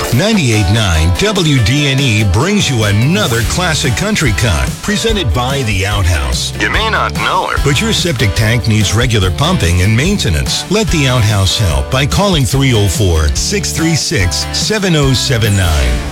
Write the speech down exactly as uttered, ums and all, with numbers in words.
ninety-eight point nine W D N E brings you another classic country cut, presented by The Outhouse. You may not know her, but your septic tank needs regular pumping and maintenance. Let The Outhouse help by calling three oh four, six three six, seven oh seven nine.